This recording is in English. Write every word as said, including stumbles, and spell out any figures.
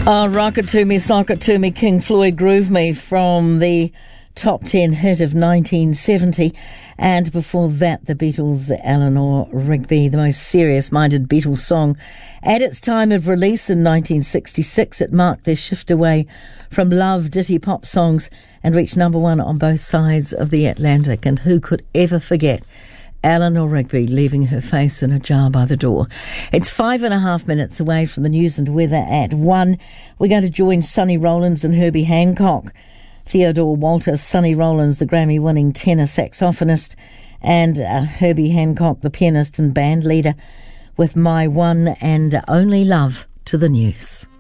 Oh, Rock It To Me, Sock It To Me, King Floyd Groove Me from the top ten hit of nineteen seventy. And before that, the Beatles' Eleanor Rigby, the most serious-minded Beatles song. At its time of release in nineteen sixty-six, it marked their shift away from love ditty pop songs and reached number one on both sides of the Atlantic. And who could ever forget Eleanor Rigby leaving her face in a jar by the door? It's five and a half minutes away from the news and weather at one. We're going to join Sonny Rollins and Herbie Hancock. Theodore Walter, Sonny Rollins, the Grammy-winning tenor saxophonist, and uh, Herbie Hancock, the pianist and band leader, with My One and Only Love to the news.